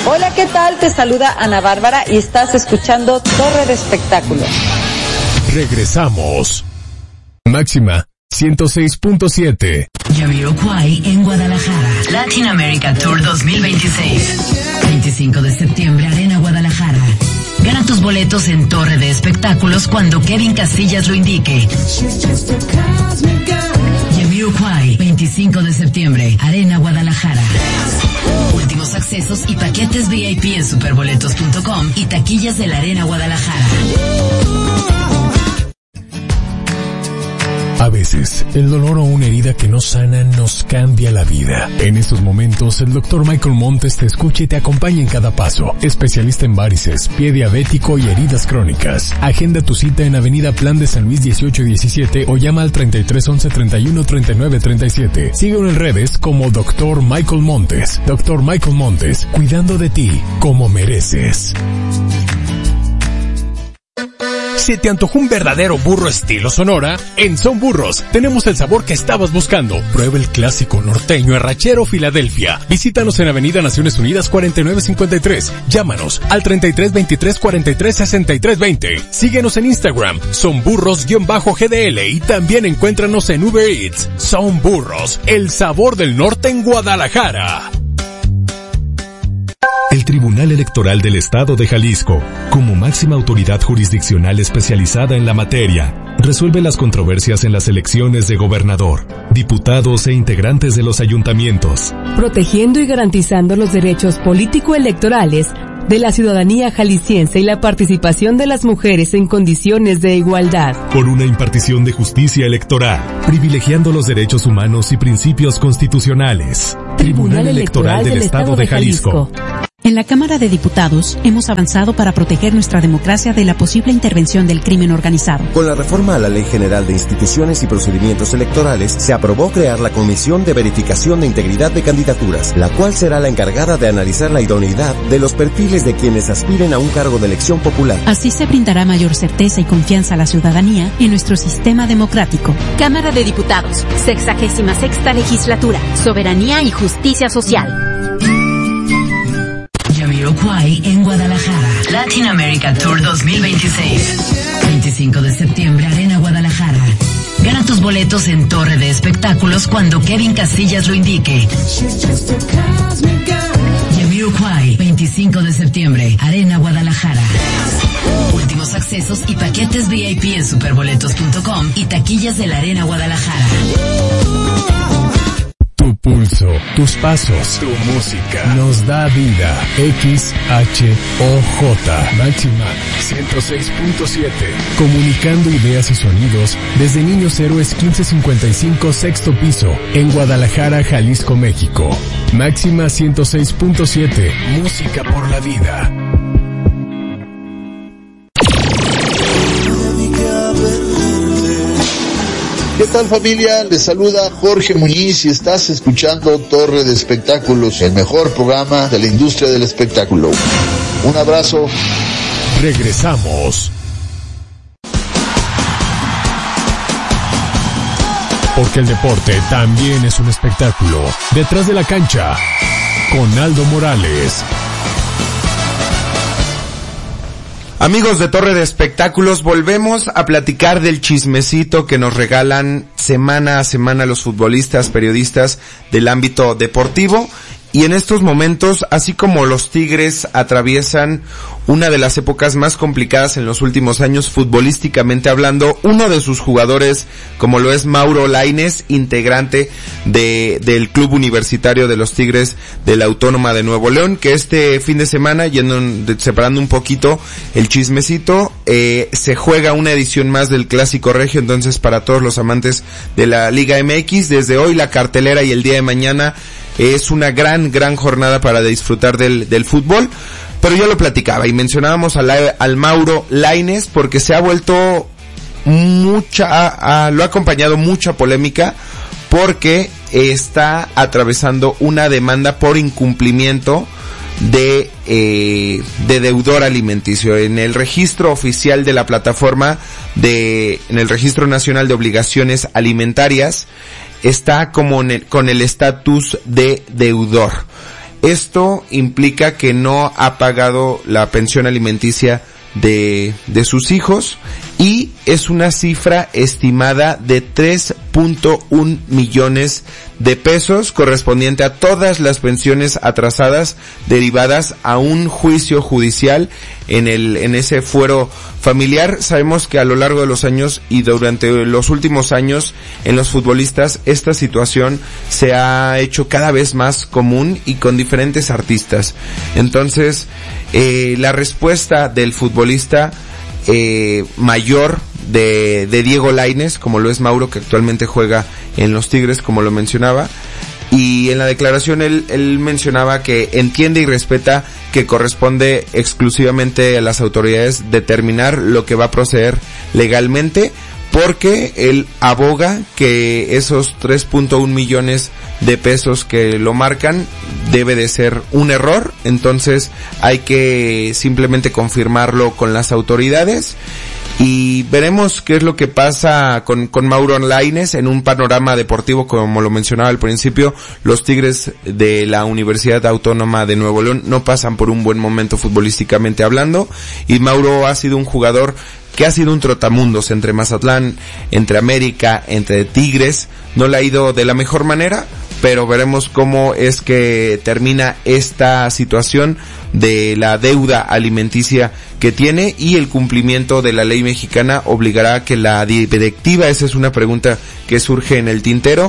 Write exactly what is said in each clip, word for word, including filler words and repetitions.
Hola, ¿qué tal? Te saluda Ana Bárbara y estás escuchando Torre de Espectáculos. Regresamos. Máxima ciento seis punto siete. Jamiroquai en Guadalajara. Latin America Tour dos mil veintiséis. veinticinco de septiembre, Arena Guadalajara. Gana tus boletos en Torre de Espectáculos cuando Kevin Casillas lo indique. Jamiroquai, veinticinco de septiembre, Arena Guadalajara. Últimos accesos y paquetes V I P en superboletos punto com y taquillas de la Arena Guadalajara. A veces, el dolor o una herida que no sana nos cambia la vida. En estos momentos, el doctor Michael Montes te escucha y te acompaña en cada paso. Especialista en varices, pie diabético y heridas crónicas. Agenda tu cita en Avenida Plan de San Luis dieciocho diecisiete o llama al treinta y tres once treinta y uno treinta y nueve treinta y siete. Síguelo en redes como doctor Michael Montes. doctor Michael Montes, cuidando de ti como mereces. ¿Se te antojó un verdadero burro estilo Sonora? En Son Burros tenemos el sabor que estabas buscando. Prueba el clásico norteño arrachero Filadelfia. Visítanos en Avenida Naciones Unidas cuarenta y nueve cincuenta y tres. Llámanos al treinta y tres veintitrés cuarenta y tres sesenta y tres veinte. Síguenos en Instagram, Son Burros-G D L y también encuéntranos en Uber Eats. Son Burros, el sabor del norte en Guadalajara. El Tribunal Electoral del Estado de Jalisco, como máxima autoridad jurisdiccional especializada en la materia, resuelve las controversias en las elecciones de gobernador, diputados e integrantes de los ayuntamientos, protegiendo y garantizando los derechos político-electorales de la ciudadanía jalisciense y la participación de las mujeres en condiciones de igualdad. Por una impartición de justicia electoral, privilegiando los derechos humanos y principios constitucionales. Tribunal Electoral del Estado de Jalisco. En la Cámara de Diputados hemos avanzado para proteger nuestra democracia de la posible intervención del crimen organizado. Con la reforma a la Ley General de Instituciones y Procedimientos Electorales, se aprobó crear la Comisión de Verificación de Integridad de Candidaturas, la cual será la encargada de analizar la idoneidad de los perfiles de quienes aspiren a un cargo de elección popular. Así se brindará mayor certeza y confianza a la ciudadanía en nuestro sistema democrático. Cámara de Diputados, sexagésima sexta legislatura, soberanía y justicia social. Jamiroquai en Guadalajara. Latin America Tour dos mil veintiséis. veinticinco de septiembre, Arena Guadalajara. Gana tus boletos en Torre de Espectáculos cuando Kevin Casillas lo indique. Jamiroquai, veinticinco de septiembre, Arena Guadalajara. Últimos accesos y paquetes V I P en superboletos punto com y taquillas de la Arena Guadalajara. Tu pulso, tus pasos, tu música nos da vida. X H O J Máxima ciento seis punto siete. Comunicando ideas y sonidos desde Niños Héroes quince cincuenta y cinco, sexto piso, en Guadalajara, Jalisco, México. Máxima ciento seis punto siete. Música por la vida. ¿Qué tal, familia? Les saluda Jorge Muñiz y estás escuchando Torre de Espectáculos, el mejor programa de la industria del espectáculo. Un abrazo. Regresamos. Porque el deporte también es un espectáculo. Detrás de la cancha, con Aldo Morales. Amigos de Torre de Espectáculos, volvemos a platicar del chismecito que nos regalan semana a semana los futbolistas, periodistas del ámbito deportivo. Y en estos momentos, así como los Tigres atraviesan una de las épocas más complicadas en los últimos años futbolísticamente hablando, uno de sus jugadores, como lo es Mauro Lainez, integrante de del club universitario de los Tigres de la Autónoma de Nuevo León, que este fin de semana, yendo separando un poquito el chismecito, eh, se juega una edición más del Clásico Regio. Entonces, para todos los amantes de la Liga M X, desde hoy la cartelera y el día de mañana es una gran, gran jornada para disfrutar del, del fútbol. Pero yo lo platicaba y mencionábamos al, al Mauro Lainez porque se ha vuelto mucha, a, a, lo ha acompañado mucha polémica porque está atravesando una demanda por incumplimiento de, eh, de deudor alimenticio. En el registro oficial de la plataforma de, en el Registro Nacional de Obligaciones Alimentarias, está como el, con el estatus de deudor. Esto implica que no ha pagado la pensión alimenticia de, de sus hijos, y es una cifra estimada de tres punto uno millones de pesos, correspondiente a todas las pensiones atrasadas derivadas a un juicio judicial en el, en ese fuero familiar. Sabemos que a lo largo de los años y durante los últimos años en los futbolistas esta situación se ha hecho cada vez más común y con diferentes artistas. Entonces, eh, la respuesta del futbolista eh, mayor de, de Diego Lainez, como lo es Mauro, que actualmente juega en los Tigres, como lo mencionaba, y en la declaración él, él mencionaba que entiende y respeta que corresponde exclusivamente a las autoridades determinar lo que va a proceder legalmente, porque él aboga que esos tres punto uno millones de pesos que lo marcan debe de ser un error. Entonces hay que simplemente confirmarlo con las autoridades y veremos qué es lo que pasa con, con Mauro Lainez en un panorama deportivo. Como lo mencionaba al principio, los Tigres de la Universidad Autónoma de Nuevo León no pasan por un buen momento futbolísticamente hablando, y Mauro ha sido un jugador que ha sido un trotamundos entre Mazatlán, entre América, entre Tigres. No le ha ido de la mejor manera, pero veremos cómo es que termina esta situación de la deuda alimenticia que tiene, y el cumplimiento de la ley mexicana obligará a que la directiva, esa es una pregunta que surge en el tintero,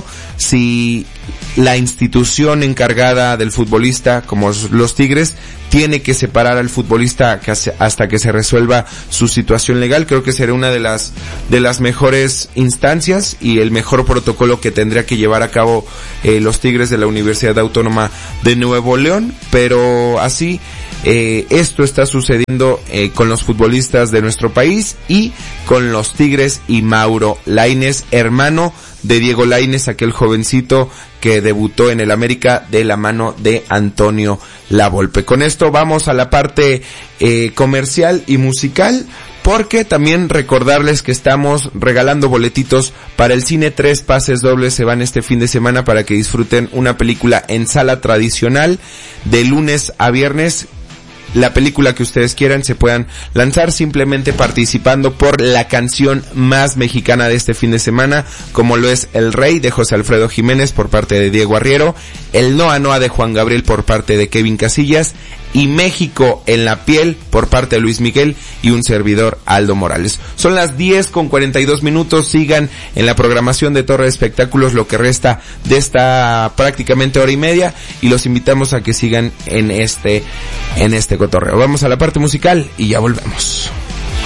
si la institución encargada del futbolista, como los Tigres, tiene que separar al futbolista hasta que se resuelva su situación legal. Creo que será una de las de las mejores instancias y el mejor protocolo que tendría que llevar a cabo eh, los Tigres de la Universidad Autónoma de Nuevo León, pero así eh, esto está sucediendo eh, con los futbolistas de nuestro país y con los Tigres y Mauro Lainez, hermano de Diego Lainez, aquel jovencito que debutó en el América de la mano de Antonio Lavolpe. Con esto vamos a la parte eh, comercial y musical, porque también recordarles que estamos regalando boletitos para el cine. Tres pases dobles se van este fin de semana para que disfruten una película en sala tradicional de lunes a viernes. La película que ustedes quieran, se puedan lanzar simplemente participando por la canción más mexicana de este fin de semana, como lo es El Rey de José Alfredo Jiménez por parte de Diego Arriero, El Noa Noa de Juan Gabriel por parte de Kevin Casillas, y México en la piel por parte de Luis Miguel y un servidor, Aldo Morales. Son las diez con cuarenta y dos minutos, sigan en la programación de Torre de Espectáculos lo que resta de esta prácticamente hora y media, y los invitamos a que sigan en este, en este cotorreo. Vamos a la parte musical y ya volvemos.